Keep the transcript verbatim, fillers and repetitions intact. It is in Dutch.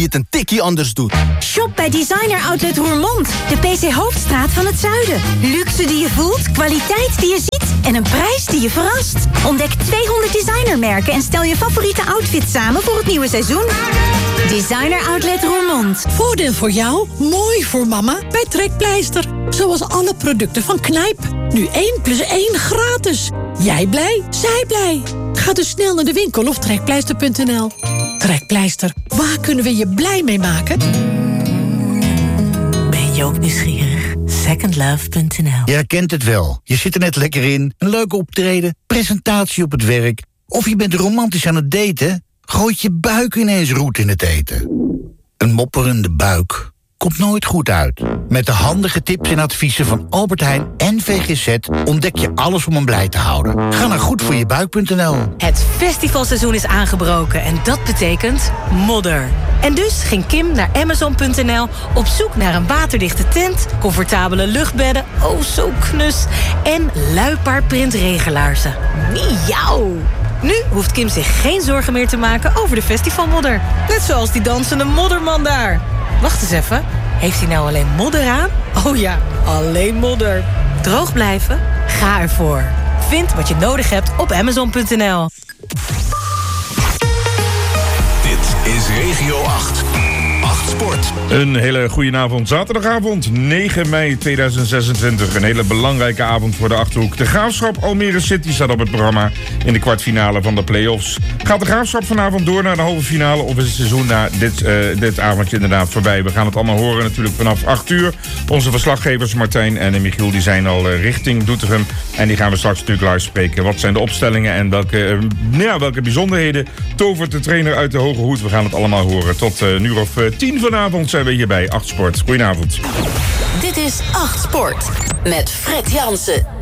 die het een tikkie anders doet. Shop bij Designer Outlet Roermond. De P C Hoofdstraat van het zuiden. Luxe die je voelt, kwaliteit die je ziet en een prijs die je verrast. Ontdek tweehonderd designermerken en stel je favoriete outfit samen voor het nieuwe seizoen. Designer Outlet Roermond. Voordeel voor jou, mooi voor mama bij Trekpleister. Zoals alle producten van Knijp. Nu één plus één gratis. Jij blij, zij blij. Ga dus snel naar de winkel of trekpleister punt n l. Trekpleister, waar kunnen we je blij mee maken? Ben je ook nieuwsgierig? second love punt n l. Je herkent het wel. Je zit er net lekker in. Een leuke optreden, presentatie op het werk. Of je bent romantisch aan het daten. Gooit je buik ineens roet in het eten. Een mopperende buik komt nooit goed uit. Met de handige tips en adviezen van Albert Heijn en V G Z... ontdek je alles om hem blij te houden. Ga naar goedvoorjebuik punt n l. Het festivalseizoen is aangebroken en dat betekent modder. En dus ging Kim naar amazon punt n l op zoek naar een waterdichte tent... comfortabele luchtbedden, oh zo knus... en luipaardprint regenlaarzen. Miauw! Nu hoeft Kim zich geen zorgen meer te maken over de festivalmodder. Net zoals die dansende modderman daar. Wacht eens even, heeft hij nou alleen modder aan? Oh ja, alleen modder. Droog blijven? Ga ervoor. Vind wat je nodig hebt op amazon punt n l. Dit is Regio acht. acht Sport. Een hele goede avond. Zaterdagavond negen mei tweeduizend zesentwintig. Een hele belangrijke avond voor de Achterhoek. De Graafschap Almere City staat op het programma in de kwartfinale van de play-offs. Gaat de Graafschap vanavond door naar de halve finale of is het seizoen na dit, uh, dit avondje inderdaad voorbij? We gaan het allemaal horen natuurlijk vanaf acht uur. Onze verslaggevers Martijn en Michiel die zijn al uh, richting Doetinchem. En die gaan we straks natuurlijk live spreken. Wat zijn de opstellingen en welke, uh, ja, welke bijzonderheden tovert de trainer uit de Hoge Hoed? We gaan het allemaal horen. Tot uh, een uur of uh, tien vanavond zijn we hier bij acht Sport. Goedenavond. Dit is acht Sport met Fred Jansen.